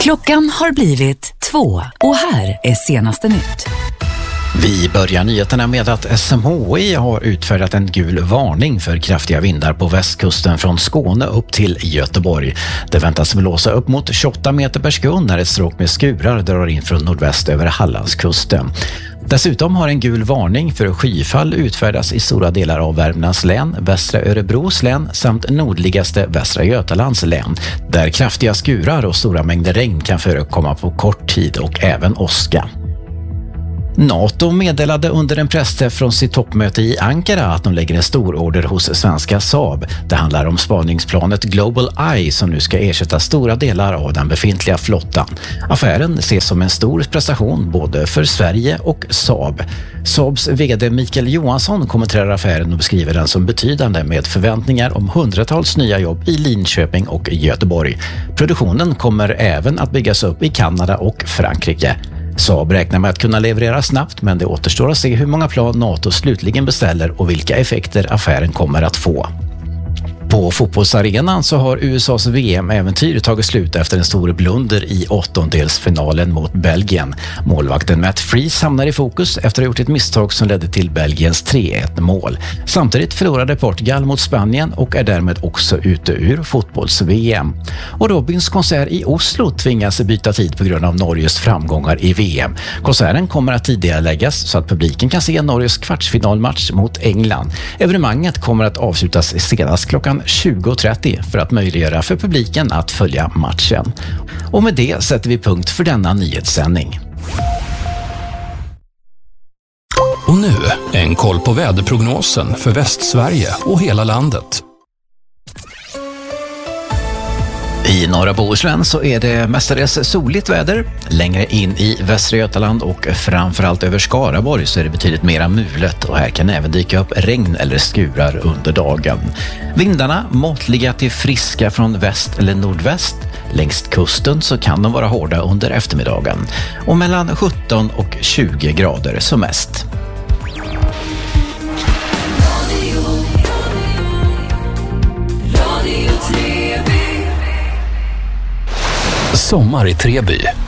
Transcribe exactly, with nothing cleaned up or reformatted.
Klockan har blivit två och här är senaste nytt. Vi börjar nyheterna med att S M H I har utfärdat en gul varning för kraftiga vindar på västkusten från Skåne upp till Göteborg. Det väntas blåsa upp mot tjugoåtta meter per sekund när ett stråk med skurar drar in från nordväst över Hallandskusten. Dessutom har en gul varning för skyfall utfärdats i stora delar av Värmlands län, västra Örebros län samt nordligaste västra Götalands län, där kraftiga skurar och stora mängder regn kan förekomma på kort tid och även åska. NATO meddelade under en pressträff från sitt toppmöte i Ankara att de lägger en stor order hos svenska Saab. Det handlar om spaningsplanet Global Eye som nu ska ersätta stora delar av den befintliga flottan. Affären ses som en stor prestation både för Sverige och Saab. Saabs vd Mikael Johansson kommenterar affären och beskriver den som betydande med förväntningar om hundratals nya jobb i Linköping och Göteborg. Produktionen kommer även att byggas upp i Kanada och Frankrike. Saab räknar med att kunna leverera snabbt, men det återstår att se hur många plan NATO slutligen beställer och vilka effekter affären kommer att få. På fotbollsarenan så har U S A:s V M-äventyr tagit slut efter en stor blunder i åttondelsfinalen mot Belgien. Målvakten Matt Freese hamnar i fokus efter att ha gjort ett misstag som ledde till Belgiens tre ett mål. Samtidigt förlorade Portugal mot Spanien och är därmed också ute ur fotbolls-V M. Och Robins konsert i Oslo tvingas byta tid på grund av Norges framgångar i V M. Konserten kommer att tidigareläggas så att publiken kan se Norges kvartsfinalmatch mot England. Evenemanget kommer att avslutas senast klockan tjugo trettio för att möjliggöra för publiken att följa matchen. Och med det sätter vi punkt för denna nyhetssändning. Och nu en koll på väderprognosen för Västsverige och hela landet. I norra Bohuslän så är det mestadels soligt väder. Längre in i västra Götaland och framförallt över Skaraborg så är det betydligt mera mulet och här kan även dyka upp regn eller skurar under dagen. Vindarna måttliga till friska från väst eller nordväst. Längs kusten så kan de vara hårda under eftermiddagen och mellan sjutton och tjugo grader som mest. Sommar i Treby.